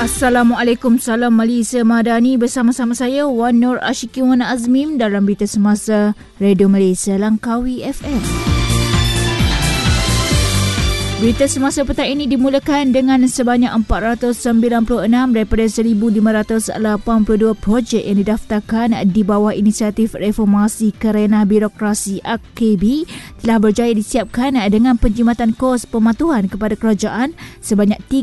Assalamualaikum, salam Malaysia Madani. Bersama-sama saya Wan Nur Ashiki Wan Azmim dalam Berita Semasa Radio Malaysia Langkawi FM. Berita semasa petang ini dimulakan dengan sebanyak 496 daripada 1,582 projek yang didaftarkan di bawah inisiatif reformasi kerana birokrasi AKB telah berjaya disiapkan dengan penjimatan kos pematuhan kepada kerajaan sebanyak